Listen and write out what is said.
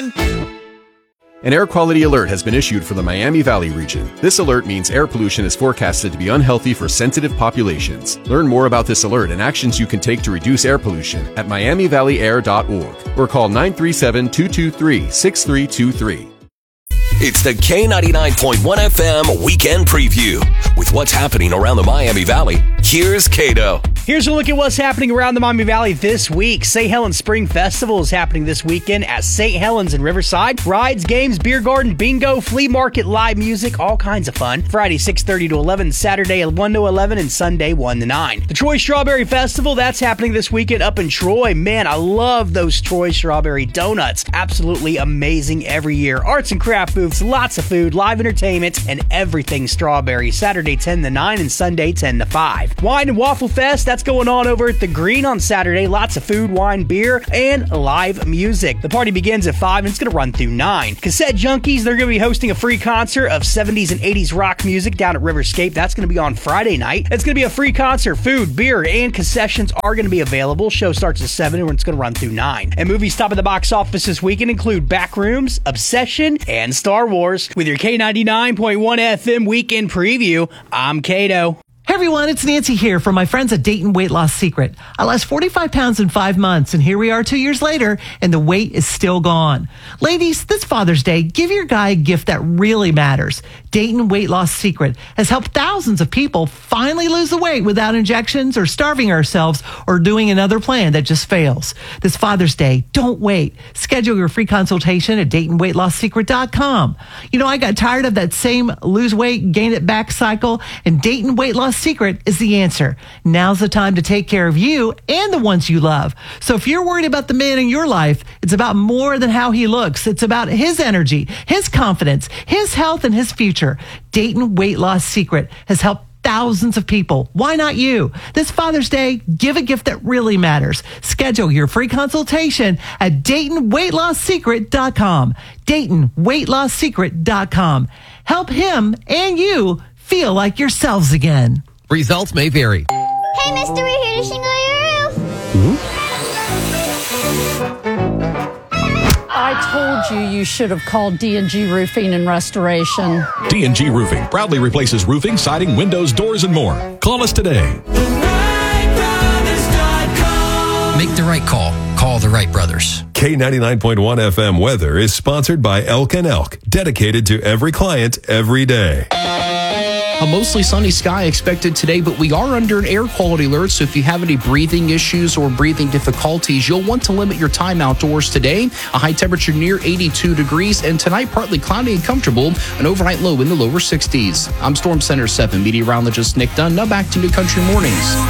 fun. An air quality alert has been issued for the Miami Valley region. This alert means air pollution is forecasted to be unhealthy for sensitive populations. Learn more about this alert and actions you can take to reduce air pollution at miamivalley.air.org or call 937-223-6323. It's the K99.1 FM Weekend Preview. With what's happening around the Miami Valley, here's Kato. Here's a look at what's happening around the Miami Valley this week. St. Helens Spring Festival is happening this weekend at St. Helens in Riverside. Rides, games, beer garden, bingo, flea market, live music, all kinds of fun. Friday 6:30 to 11, Saturday 1 to 11, and Sunday 1 to 9. The Troy Strawberry Festival, that's happening this weekend up in Troy. Man, I love those Troy Strawberry donuts. Absolutely amazing every year. Arts and craft booths, lots of food, live entertainment, and everything strawberry. Saturday 10 to 9 and Sunday 10 to 5. Wine and Waffle Fest, that's going on over at the Green on Saturday. Lots of food, wine, beer, and live music. The party begins at 5 and it's going to run through 9. Cassette Junkies, they're going to be hosting a free concert of 70s and 80s rock music down at Riverscape. That's going to be on Friday night. It's going to be a free concert. Food, beer, and concessions are going to be available. Show starts at 7 and it's going to run through 9. And movies top of the box office this weekend include Backrooms, Obsession, and Star Wars. With your K99.1 FM Weekend Preview, I'm Kato. Hey everyone, it's Nancy here from my friends at Dayton Weight Loss Secret. I lost 45 pounds in 5 months, and here we are 2 years later, and the weight is still gone. Ladies, this Father's Day, give your guy a gift that really matters. Dayton Weight Loss Secret has helped thousands of people finally lose the weight without injections or starving ourselves or doing another plan that just fails. This Father's Day, don't wait. Schedule your free consultation at DaytonWeightLossSecret.com. You know, I got tired of that same lose weight, gain it back cycle, and Dayton Weight Loss Secret is the answer. Now's the time to take care of you and the ones you love. So if you're worried about the man in your life, it's about more than how he looks. It's about his energy, his confidence, his health, and his future. Dayton Weight Loss Secret has helped thousands of people. Why not you? This Father's Day, give a gift that really matters. Schedule your free consultation at DaytonWeightLossSecret.com. DaytonWeightLossSecret.com. Help him and you feel like yourselves again. Results may vary. Hey, mister, we're here to shingle your roof. I told you should have called D&G Roofing and Restoration. D&G Roofing proudly replaces roofing, siding, windows, doors, and more. Call us today. Make the right call. Call the Wright Brothers. K99.1 FM weather is sponsored by Elk & Elk, dedicated to every client every day. A mostly sunny sky expected today, but we are under an air quality alert, so if you have any breathing issues or breathing difficulties, you'll want to limit your time outdoors today. A high temperature near 82 degrees, and tonight partly cloudy and comfortable, an overnight low in the lower 60s. I'm Storm Center 7 meteorologist Nick Dunn. Now back to New Country Mornings.